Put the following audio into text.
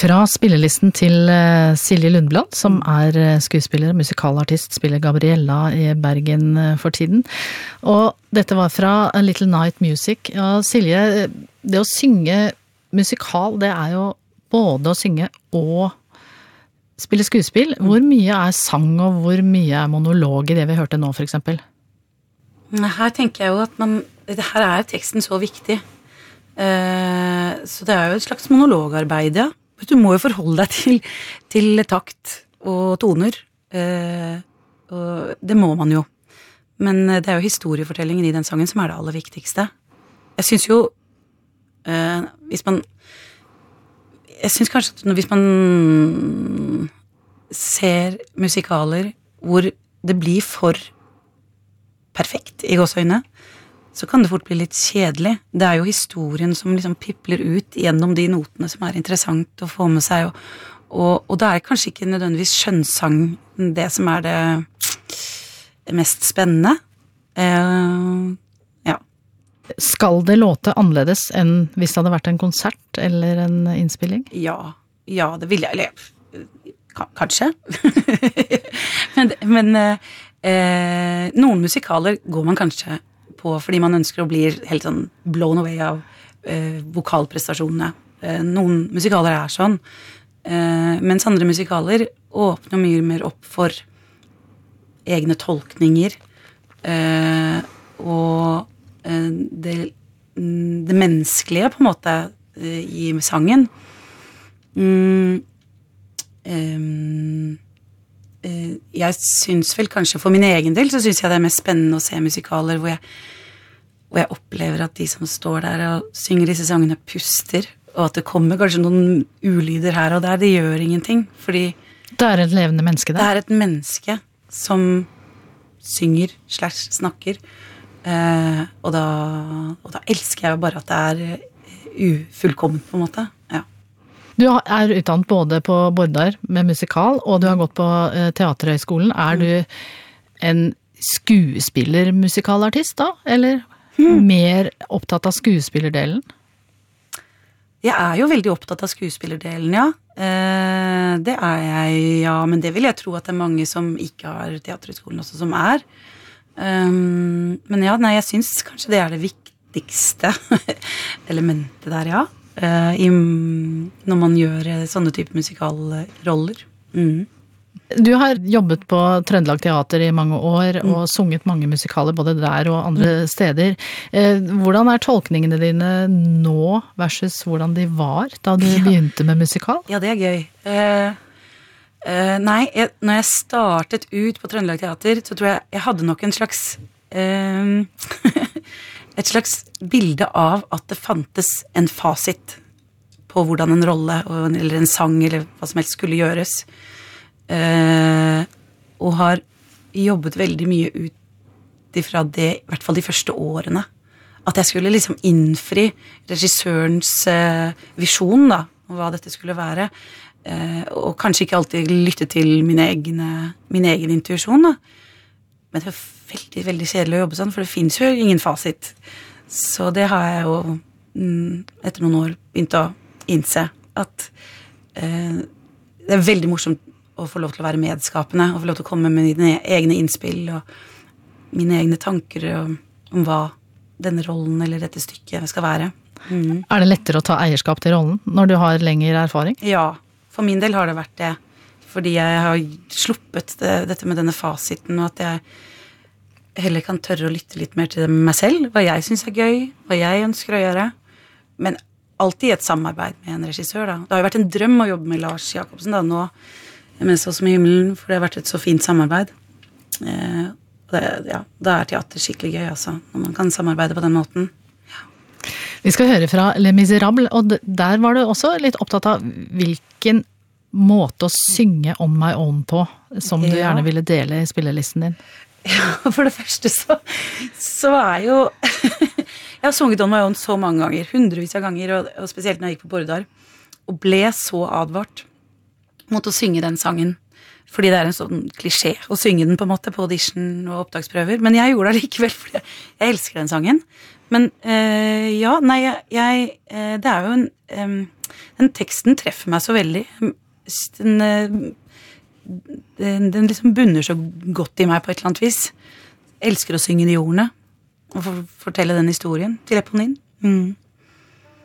Fra spillelisten til Silje Lundblad, som skuespiller, musikalartist, spiller Gabriella i Bergen for tiden. Og dette var fra A Little Night Music. Ja, Silje, det å synge musikal, det jo både å synge og spille skuespill. Hvor mye sang, og hvor mye monolog i det vi hørte nå, for eksempel? Her tenker jeg jo at her teksten så viktig. Så det jo et slags monologarbeid, ja. Du må jo forholde deg til takt og toner, og det må man jo. Men det jo historiefortellingen i den sangen som det aller viktigste. Jeg synes jo, jeg synes kanskje at hvis man ser musikaler hvor det blir for perfekt i gåseøyne, så kan det fort bli litt kjedelig. Det jo historien som liksom pipler ut gjennom de notene som interessant å få med seg, og det kanskje ikke nødvendigvis skjønnsang det som det mest spennende. Ja. Skal det låte annerledes enn hvis det hadde vært en konsert eller en innspilling? Ja, det vil jeg, eller kanskje. men noen musikaler går man kanskje på fordi man ønsker å bli helt sånn blown away av vokalprestasjonene. Noen musikaler sånn, mens andre musikaler åpner mye mer opp for egne tolkninger, og det menneskelige på en måte i sangen. Jeg synes vel kanskje for min egen del så synes jeg det mest spennende å se musikaler hvor jeg opplever at de som står der og synger disse sangene puster, og at det kommer kanskje noen ulyder her og der, det gjør ingenting, fordi det et levende menneske der. Det et menneske som synger / snakker, og da elsker jeg jo bare at det ufullkomment på en måte, ja. Du utdannet både på Bårdar med musikal, og du har gått på Teaterhøgskolen. Du en skuespiller-musikalartist da, eller mer opptatt av skuespillerdelen? Jeg jo veldig opptatt av skuespillerdelen, ja. Det jeg, ja, men det vil jeg tro at det mange som ikke har Teaterhøgskolen også som men ja, nei, jeg synes kanskje det det viktigste elementet der, ja. Når man gjør sånne type musikalroller. Du har jobbet på Trøndelag Teater i mange år og sunget mange musikaler både der og andre steder. Hvordan tolkningene dine nå versus hvordan de var da du begynte med musikal? Ja, det gøy. Nei, når jeg startet ut på Trøndelag Teater, så tror jeg hadde nok en slags et slags bilde av at det fantes en fasit på hvordan en rolle eller en sang eller hva som helst skulle gjøres, og har jobbet veldig mye ut ifra det, i hvert fall de første årene, at jeg skulle liksom innfri regissørens visjon da, om hva dette skulle være, og kanskje ikke alltid lytte til min egen intuisjon da, men det veldig, veldig kjedelig å jobbe sånn, for det finnes jo ingen fasit. Så det har jeg jo etter noen år begynt å innse, at det veldig morsomt å få lov til å være medskapende, og få lov til å komme med mine egne innspill, og mine egne tanker om hva denne rollen eller dette stykket skal være. Det lettere å ta eierskap til rollen når du har lengre erfaring? Ja, for min del har det vært det, fordi jeg har sluppet dette med denne fasiten, og at jeg heller kan tørre å lytte litt mer til meg selv, hva jeg synes gøy, hva jeg ønsker å gjøre, men alltid i et samarbeid med en regissør da. Det har jo vært en drøm å jobbe med Lars Jacobsen da, nå, mens også med himmelen, for det har vært et så fint samarbeid. Da teater skikkelig gøy, altså, når man kan samarbeide på den måten. Ja. Vi skal høre fra Les Miserables, og der var du også litt opptatt av hvilken måte å synge On My Own på, som du gjerne ville dele i spillelisten din. Ja, for det første så jo jeg har sunget On My Own så mange ganger, hundrevis av ganger, og spesielt når jeg gikk på Bårdar, og ble så advart mot å synge den sangen, fordi det en sånn klisjé å synge den på en måte på audition og opptaksprøver, men jeg gjorde det likevel, fordi jeg elsker den sangen. Men ja, nei, det jo Den teksten treffer meg så veldig. Den liksom bunner så godt i meg på et eller annet vis. Jeg elsker å synge de ordene og fortelle den historien til Eponine.